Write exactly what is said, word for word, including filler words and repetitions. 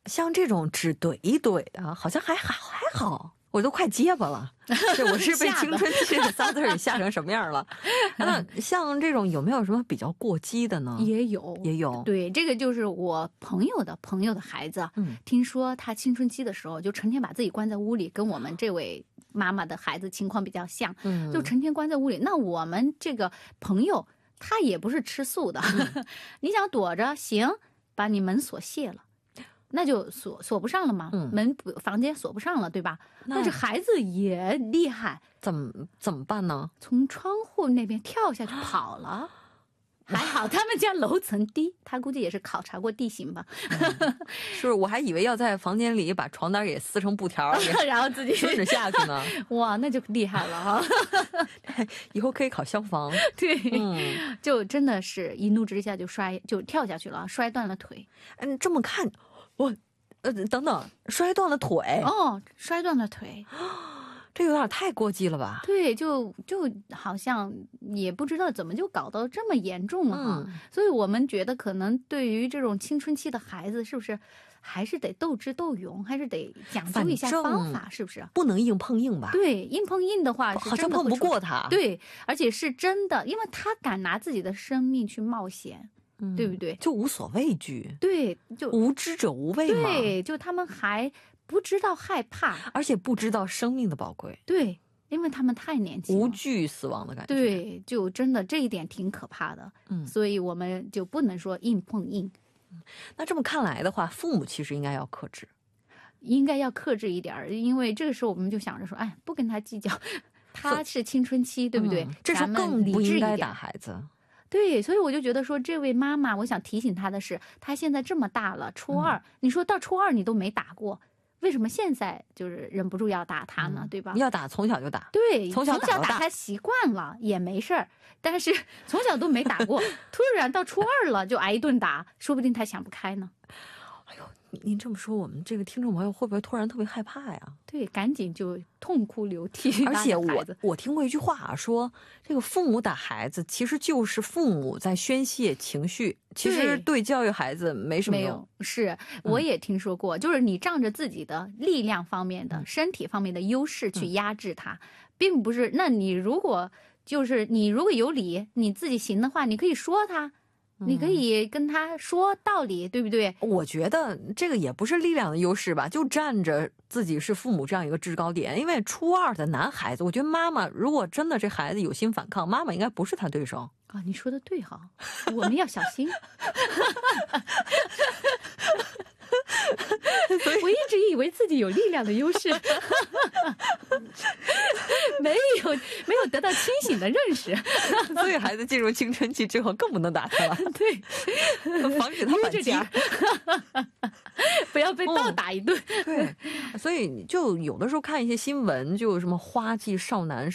像这种只怼一怼的，好像还好还好，我都快结巴了。对，我是被青春期这仨字儿给吓成什么样了？那像这种有没有什么比较过激的呢？ 也有， 也有。 对，这个就是我朋友的朋友的孩子， 嗯， 听说他青春期的时候就成天把自己关在屋里，跟我们这位妈妈的孩子情况比较像， 嗯， 就成天关在屋里。那我们这个朋友他也不是吃素的，嗯、你想躲着行，把你门锁卸了。那就锁锁不上了嘛， 嗯、 门房间锁不上了，对吧？但是孩子也厉害， 怎么怎么办呢？ 从窗户那边跳下去跑了。还好他们家楼层低，他估计也是考察过地形吧。 嗯、是，我还以为要在房间里把床单给撕成布条， 然后自己顺着下去呢。 哇，那就厉害了哈！ 以后可以考消防。 对， 嗯， 就真的是一怒之下就摔，就跳下去了，摔断了腿。 嗯，这么看，我呃，等等，摔断了腿。 哦，摔断了腿。 这有点太过激了吧？ 对，就就好像也不知道怎么就搞到这么严重了哈、 嗯。 所以我们觉得可能对于这种青春期的孩子，是不是还是得斗智斗勇，还是得讲究一下方法，是不是？ 不能硬碰硬吧？ 对，硬碰硬的话是好像碰不过他。 对，而且是真的，因为他敢拿自己的生命去冒险。 嗯、 对不对？ 就无所畏惧。 对，就无知者无畏嘛。 对，就他们还不知道害怕， 而且不知道生命的宝贵。 对，因为他们太年轻了， 无惧死亡的感觉。 对，就真的这一点挺可怕的。 嗯， 所以我们就不能说硬碰硬。 嗯、那这么看来的话，父母其实应该要克制， 应该要克制一点，因为这个时候我们就想着说，哎，不跟他计较，他是青春期，对不对？ 嗯、这时候更不应该打孩子。 对，所以我就觉得说，这位妈妈，我想提醒她的是，她现在这么大了，初二，嗯、你说到初二你都没打过，为什么现在就是忍不住要打她呢？嗯、对吧？ 要打，从小就打。 对， 从小打打他习惯了也没事儿，但是从小都没打过，突然到初二了就挨一顿打，说不定他想不开呢。 哎呦，您这么说，我们这个听众朋友会不会突然特别害怕呀？ 对，赶紧就痛哭流涕。 而且我我听过一句话啊，说这个父母打孩子，其实就是父母在宣泄情绪，其实对教育孩子没什么用。 没有，是我也听说过，嗯、就是你仗着自己的力量方面的、嗯、身体方面的优势去压制他，嗯、并不是。那你如果就是你如果有理，你自己行的话，你可以说他。你可以跟他说道理，对不对？ 我觉得这个也不是力量的优势吧，就站着自己是父母这样一个制高点。因为初二的男孩子，我觉得妈妈如果真的这孩子有心反抗，妈妈应该不是他对手啊。你说的对哈，我们要小心。我一直以为自己有力量的优势，没有没有得到清醒的认识， 所以孩子进入青春期之后更不能打他了。 对， 防止他反击， 不要被暴打一顿。 嗯、对，所以就有的时候看一些新闻，就有什么花季少男。